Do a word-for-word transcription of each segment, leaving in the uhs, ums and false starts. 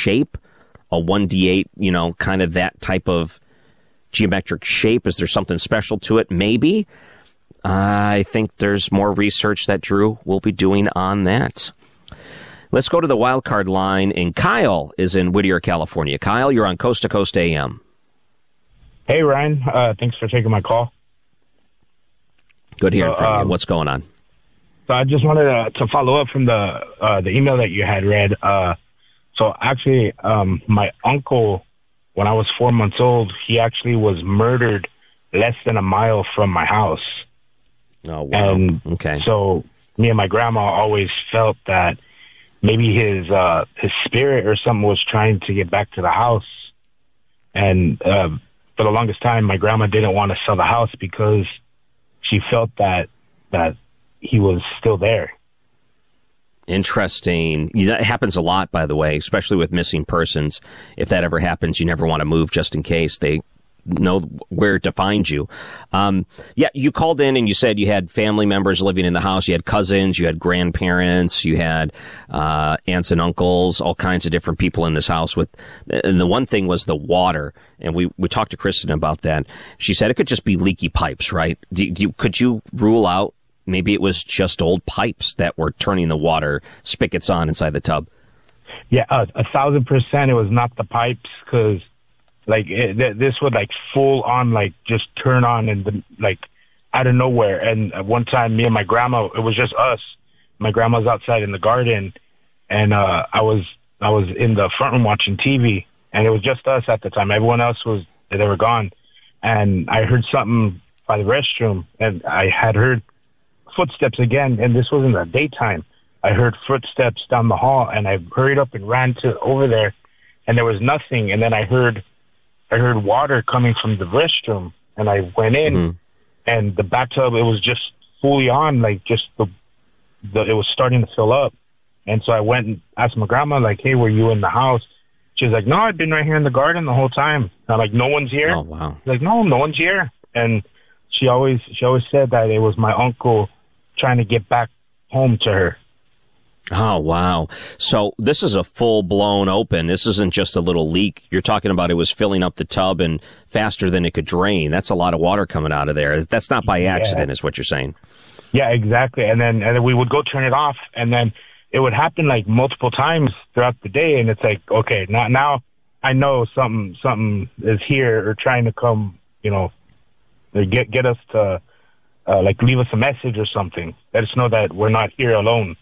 shape, a one d eight, you know, kind of that type of geometric shape? Is there something special to it? Maybe. I think there's more research that Drew will be doing on that. Let's go to the wild card line, and Kyle is in Whittier, California. Kyle, you're on Coast to Coast A M. Hey, Ryan. Uh, thanks for taking my call. Good hearing so, from um, you. What's going on? So I just wanted to, to follow up from the uh, the email that you had read. Uh, so actually, um, my uncle, when I was four months old, he actually was murdered less than a mile from my house. Oh, wow. And okay. So me and my grandma always felt that maybe his uh, his spirit or something was trying to get back to the house. And uh, for the longest time, my grandma didn't want to sell the house because she felt that that he was still there. Interesting. That happens a lot, by the way, especially with missing persons. If that ever happens, you never want to move just in case they know where to find you. Um, yeah, you called in and you said you had family members living in the house. You had cousins, you had grandparents, you had uh, aunts and uncles, all kinds of different people in this house. With, and the one thing was the water. And we, we talked to Kristen about that. She said it could just be leaky pipes, right? Do, do you, could you rule out maybe it was just old pipes that were turning the water spigots on inside the tub? Yeah, uh, a thousand percent it was not the pipes, because like it, th- this would like full on like just turn on and the, like out of nowhere. And at one time, me and my grandma, it was just us. My grandma's outside in the garden, and uh, I was I was in the front room watching T V, and it was just us at the time. Everyone else was they were gone, and I heard something by the restroom, and I had heard footsteps again, and this was in the daytime. I heard footsteps down the hall, and I hurried up and ran to over there, and there was nothing. And then I heard I heard water coming from the restroom, and I went in, mm-hmm. and the bathtub, it was just fully on, like just the, the, it was starting to fill up. And so I went and asked my grandma, like, hey, were you in the house? She was like, no, I've been right here in the garden the whole time. And I'm like, no one's here? Oh, wow. Like, no, no one's here. And she always, she always said that it was my uncle trying to get back home to her. Oh, wow. So this is a full-blown open. This isn't just a little leak. You're talking about it was filling up the tub and faster than it could drain. That's a lot of water coming out of there. That's not by accident, yeah. is what you're saying. Yeah, exactly. And then, and then we would go turn it off, and then it would happen like multiple times throughout the day. And it's like, okay, now, now I know something, something is here or trying to come, you know, get, get us to, uh, like leave us a message or something. Let us know that we're not here alone.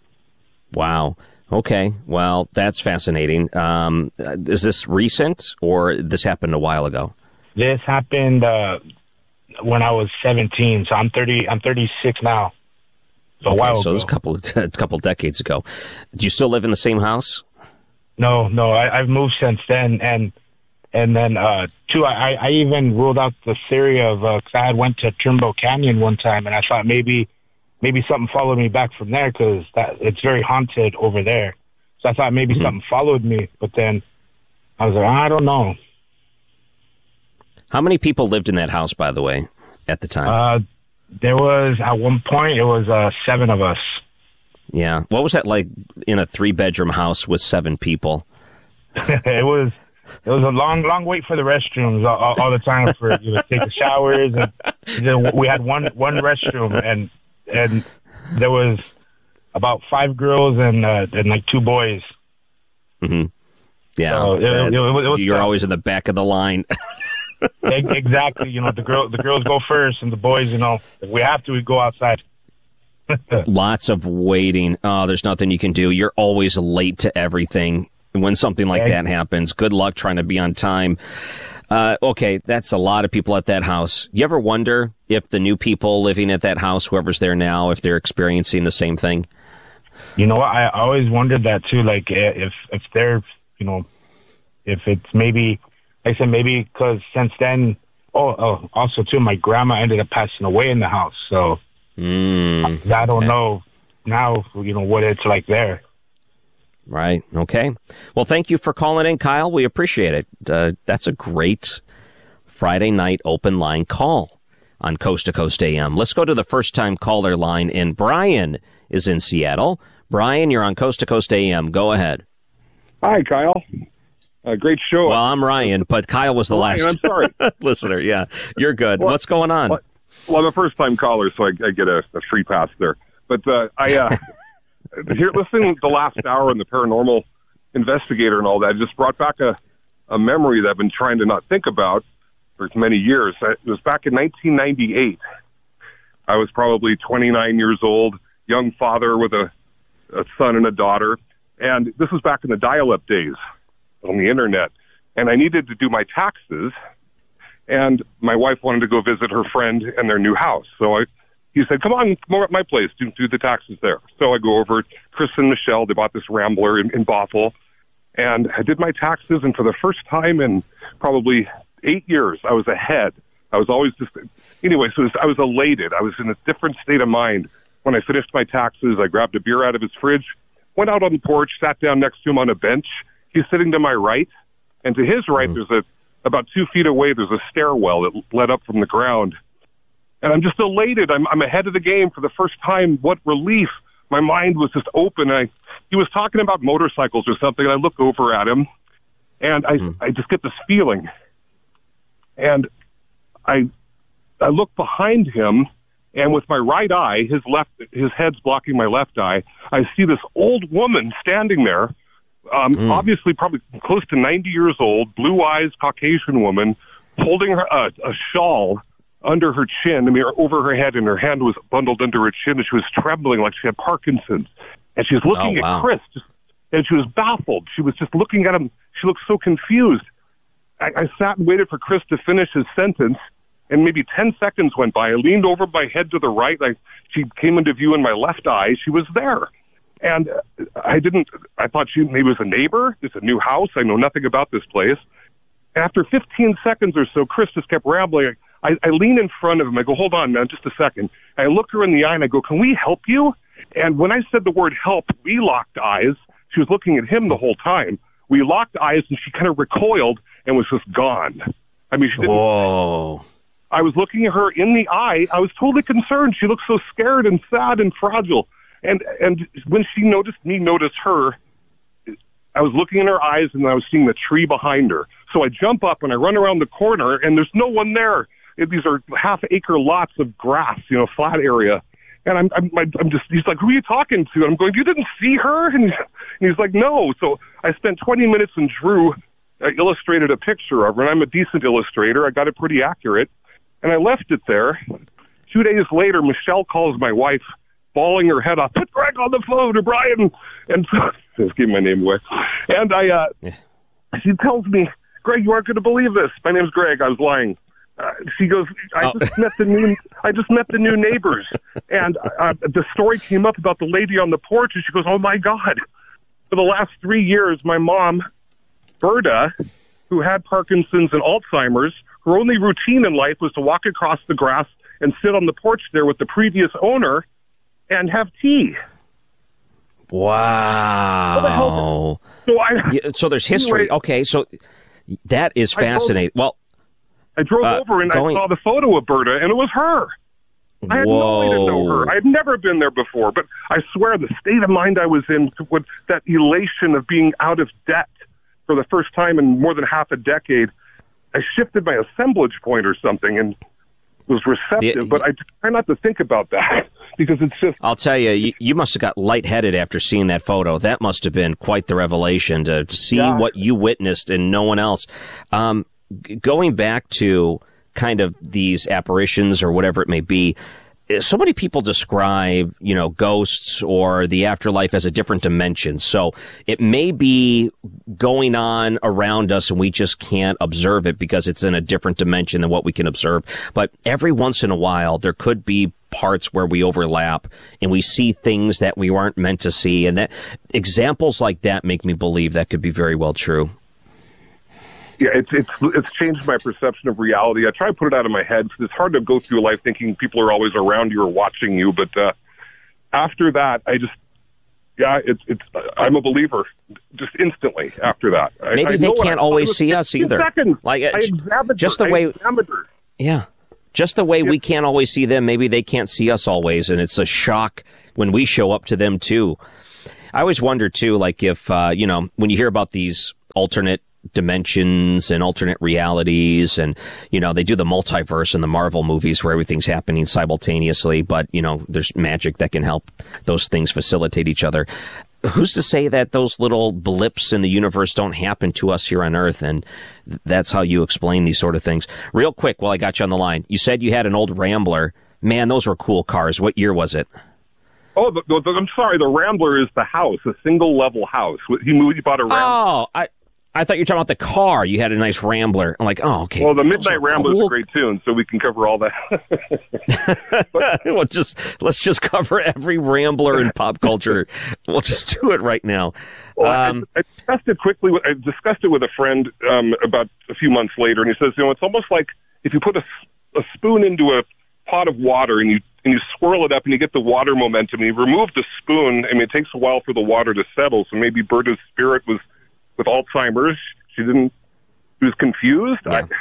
Wow. Okay. Well, that's fascinating. Um, is this recent, or this happened a while ago? This happened uh, when I was seventeen. So I'm thirty. I'm thirty-six now. So okay, a while so ago. this is a couple a couple decades ago. Do you still live in the same house? No, no. I, I've moved since then, and and then uh, two. I, I even ruled out the theory of uh, 'cause I had went to Turnbow Canyon one time, and I thought maybe. Maybe something followed me back from there, because that it's very haunted over there. So I thought maybe mm-hmm. something followed me, but then I was like, I don't know. How many people lived in that house, by the way, at the time? Uh, there was, at one point, it was uh, seven of us. Yeah. What was that like in a three-bedroom house with seven people? it was it was a long, long wait for the restrooms all, all, all the time for you to take the showers. And then we had one one restroom, and and there was about five girls and uh, and like two boys. Mm-hmm. Yeah, so it, it, it, it was, you're always in the back of the line. Exactly. You know, the girl the girls go first, and the boys, you know, if we have to, we go outside. Lots of waiting. Oh, there's nothing you can do. You're always late to everything when something like that happens. Good luck trying to be on time. Uh, okay, that's a lot of people at that house. You ever wonder if the new people living at that house, whoever's there now, if they're experiencing the same thing? You know what? I always wondered that too. Like if if they're, you know, if it's maybe, like I said, maybe because since then, oh, oh, also too, my grandma ended up passing away in the house. So mm, I don't okay. know now, you know, what it's like there. Right. Okay. Well, thank you for calling in, Kyle. We appreciate it. Uh, that's a great Friday night open line call on Coast to Coast A M. Let's go to the first time caller line, and Brian is in Seattle. Brian, you're on Coast to Coast A M. Go ahead. Hi, Kyle. Uh, great show. Well, I'm Ryan, but Kyle was the Ryan, last I'm sorry. listener. Yeah, you're good. Well, What's going on? Well, well, I'm a first-time caller, so I, I get a, a free pass there. But uh, I, uh, here, listening to the last hour and the paranormal investigator and all that, just brought back a, a memory that I've been trying to not think about for many years. It was back in nineteen ninety-eight. I was probably twenty-nine years old, young father with a, a son and a daughter. And this was back in the dial-up days on the internet. And I needed to do my taxes. And my wife wanted to go visit her friend in their new house. So I, he said, come on, come over at my place, do, do the taxes there. So I go over, Chris and Michelle, they bought this Rambler in, in Bothell. And I did my taxes, and for the first time in probably eight years, I was ahead. I was always just, anyway, so I was elated. I was in a different state of mind. When I finished my taxes, I grabbed a beer out of his fridge, went out on the porch, sat down next to him on a bench. He's sitting to my right, and to his right, mm-hmm. there's a, about two feet away, there's a stairwell that led up from the ground. And I'm just elated. I'm, I'm ahead of the game for the first time. What relief. My mind was just open. I, he was talking about motorcycles or something, and I look over at him, and I, mm. I just get this feeling. And I, I look behind him, and with my right eye, his left, his head's blocking my left eye, I see this old woman standing there, um, mm. obviously probably close to ninety years old, blue eyes, Caucasian woman, holding her, uh, a shawl under her chin, I mean, over her head, and her hand was bundled under her chin, and she was trembling like she had Parkinson's. And she was looking oh, wow. at Chris, just, and she was baffled. She was just looking at him. She looked so confused. I, I sat and waited for Chris to finish his sentence, and maybe ten seconds went by. I leaned over my head to the right. I, she came into view in my left eye. She was there. And I didn't, I thought she maybe was a neighbor. It's a new house. I know nothing about this place. After fifteen seconds or so, Chris just kept rambling. I, I lean in front of him. I go, hold on, man, just a second. I look her in the eye, and I go, can we help you? And when I said the word help, we locked eyes. She was looking at him the whole time. We locked eyes, and she kind of recoiled and was just gone. I mean, she didn't. Whoa. I was looking at her in the eye. I was totally concerned. She looked so scared and sad and fragile. And and when she noticed me notice her, I was looking in her eyes, and I was seeing the tree behind her. So I jump up, and I run around the corner, and there's no one there. These are half-acre lots of grass, you know, flat area. And I'm, I'm, I'm just, he's like, who are you talking to? And I'm going, you didn't see her? And, and he's like, no. So I spent twenty minutes and drew, uh, illustrated a picture of her. And I'm a decent illustrator. I got it pretty accurate. And I left it there. Two days later, Michelle calls my wife, bawling her head off, put Greg on the phone, or Brian. And so, just gave my name away. And I, uh, yeah. she tells me, Greg, you aren't going to believe this. My name's Greg. I was lying. Uh, she goes, I oh. just met the new, I just met the new neighbors, and uh, the story came up about the lady on the porch, and she goes, oh my God, for the last three years, my mom, Berta, who had Parkinson's and Alzheimer's, her only routine in life was to walk across the grass and sit on the porch there with the previous owner and have tea. Wow. So, I, yeah, so there's history. Anyway, okay, so that is fascinating. I well, I drove uh, over and going, I saw the photo of Berta, and it was her. I had whoa. no way to know her. I had never been there before, but I swear the state of mind I was in, with that elation of being out of debt for the first time in more than half a decade, I shifted my assemblage point or something and was receptive, the, but I try not to think about that because it's just... I'll tell you, you, you must have got lightheaded after seeing that photo. That must have been quite the revelation to, to see yeah. what you witnessed and no one else. Um, Going back to kind of these apparitions or whatever it may be, so many people describe, you know, ghosts or the afterlife as a different dimension. So it may be going on around us and we just can't observe it because it's in a different dimension than what we can observe. But every once in a while, there could be parts where we overlap and we see things that we weren't meant to see. And that examples like that make me believe that could be very well true. Yeah, it's it's it's changed my perception of reality. I try to put it out of my head because it's hard to go through life thinking people are always around you or watching you. But uh, after that, I just, yeah, it's it's. I'm a believer just instantly after that. Maybe I, I they can't always see us either. Seconds. Like I examined just her. the way. I examined her. Yeah, just the way yeah. we can't always see them. Maybe they can't see us always, and it's a shock when we show up to them too. I always wonder, too, like if, uh, you know, when you hear about these alternate dimensions and alternate realities, and, you know, they do the multiverse in the Marvel movies where everything's happening simultaneously, but, you know, there's magic that can help those things facilitate each other. Who's to say that those little blips in the universe don't happen to us here on Earth? And that's how you explain these sort of things. Real quick, while I got you on the line, you said you had an old Rambler. Man, those were cool cars. What year was it? Oh, the, the, I'm sorry. The Rambler is the house, a single-level house. He moved. He bought a Rambler. Oh, I... I thought you were talking about the car. You had a nice Rambler. I'm like, oh, okay. Well, the Midnight Rambler cool. is a great tune, so we can cover all that. well, just let's just cover every Rambler in pop culture. We'll just do it right now. Well, um, I, I discussed it quickly. With, I discussed it with a friend um, about a few months later, and he says, you know, it's almost like if you put a, a spoon into a pot of water and you and you swirl it up and you get the water momentum, and you remove the spoon. I mean, it takes a while for the water to settle, so maybe Berta's spirit was with Alzheimer's. She didn't, she was confused. Yeah. I,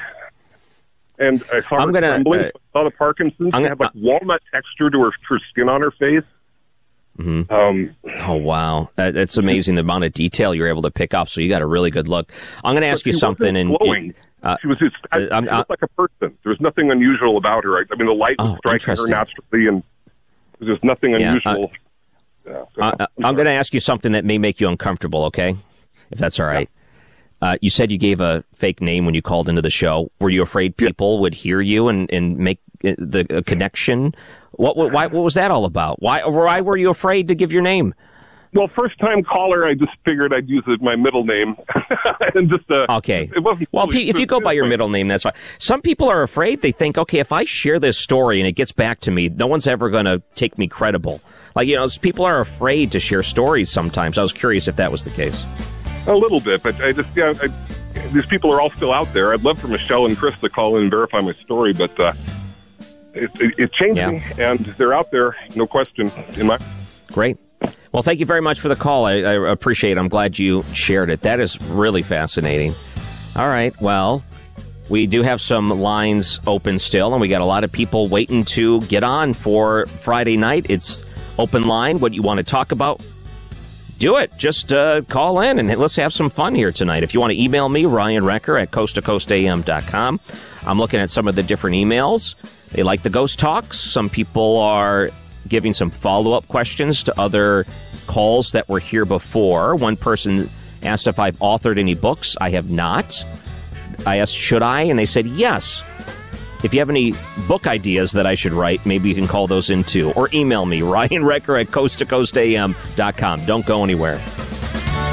and I saw I'm her gonna, trembling. Uh, I saw the Parkinson's. I'm she had like walnut texture to her, her skin on her face. Mm-hmm. Um, oh, wow. That, that's amazing, the amount of detail you're able to pick up. So you got a really good look. I'm going to ask you something. And glowing. Uh, she was just, I, uh, she looked like a person. There was nothing unusual about her. I, I mean, the light was oh, striking her naturally, and there was just nothing unusual. Yeah, uh, yeah, so, uh, I'm, I'm going to ask you something that may make you uncomfortable, okay? If that's all right. Yeah. Uh, you said you gave a fake name when you called into the show. Were you afraid people yeah. would hear you and, and make the a connection? What, what why what was that all about? Why why were you afraid to give your name? Well, first time caller, I just figured I'd use it, my middle name, and just uh, okay. It wasn't well, really if you go by your middle name, that's fine. Some people are afraid. They think, okay, if I share this story and it gets back to me, no one's ever going to take me credible. Like, you know, people are afraid to share stories sometimes. I was curious if that was the case. A little bit, but I just, yeah, I, these people are all still out there. I'd love for Michelle and Chris to call in and verify my story, but uh, it, it, it's changing, yeah. and they're out there, no question. In my Great. Well, thank you very much for the call. I, I appreciate it. I'm glad you shared it. That is really fascinating. All right, well, we do have some lines open still, and we got a lot of people waiting to get on for Friday night. It's open line. What you want to talk about? Do it. Just uh, call in and let's have some fun here tonight. If you want to email me, Ryan Recker at coast to coast a m dot com. I'm looking at some of the different emails. They like the ghost talks. Some people are giving some follow-up questions to other calls that were here before. One person asked if I've authored any books. I have not. I asked, should I? And they said yes. If you have any book ideas that I should write, maybe you can call those in too. Or email me, Ryan Recker at coast to coast a m dot com. Don't go anywhere.